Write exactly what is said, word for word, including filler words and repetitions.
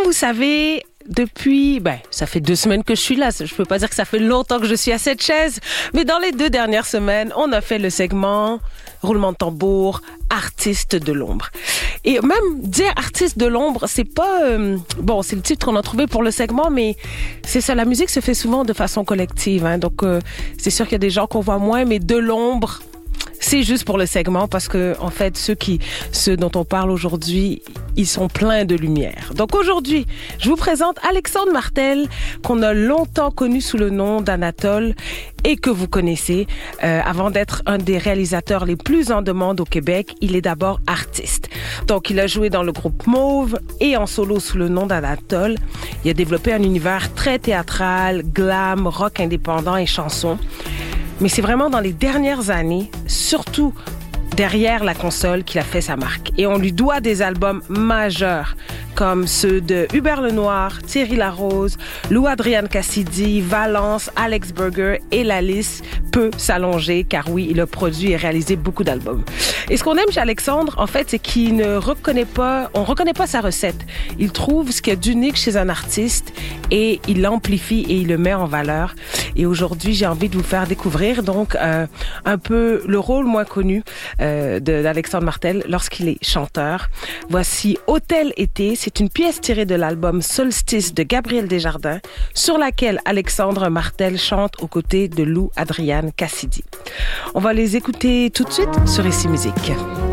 vous savez, depuis, ben, ça fait deux semaines que je suis là. Je peux pas dire que ça fait longtemps que je suis à cette chaise, mais dans les deux dernières semaines, on a fait le segment roulement de tambour, artiste de l'ombre. Et même dire artiste de l'ombre, c'est pas euh, bon, c'est le titre qu'on a trouvé pour le segment, mais c'est ça. La musique se fait souvent de façon collective, hein, donc euh, c'est sûr qu'il y a des gens qu'on voit moins, mais de l'ombre. C'est juste pour le segment parce que, en fait, ceux qui, ceux dont on parle aujourd'hui, ils sont pleins de lumière. Donc aujourd'hui, je vous présente Alexandre Martel, qu'on a longtemps connu sous le nom d'Anatole et que vous connaissez. Euh, avant d'être un des réalisateurs les plus en demande au Québec, il est d'abord artiste. Donc, il a joué dans le groupe Mauve et en solo sous le nom d'Anatole. Il a développé un univers très théâtral, glam, rock indépendant et chansons. Mais c'est vraiment dans les dernières années, surtout derrière la console, qu'il a fait sa marque. Et on lui doit des albums majeurs, comme ceux de Hubert Lenoir, Thierry Larose, Lou Adrian Cassidy, Valence, Alex Burger, et la liste peut s'allonger, car oui, il a produit et réalisé beaucoup d'albums. Et ce qu'on aime chez Alexandre, en fait, c'est qu'il ne reconnaît pas, on reconnaît pas sa recette. Il trouve ce qu'il y a d'unique chez un artiste et il l'amplifie et il le met en valeur. Et aujourd'hui, j'ai envie de vous faire découvrir donc euh, un peu le rôle moins connu euh, de, d'Alexandre Martel lorsqu'il est chanteur. Voici Hôtel Été. C'est une pièce tirée de l'album Solstice de Gabriel Desjardins, sur laquelle Alexandre Martel chante aux côtés de Lou Adrian Cassidy. On va les écouter tout de suite sur Ici Musique.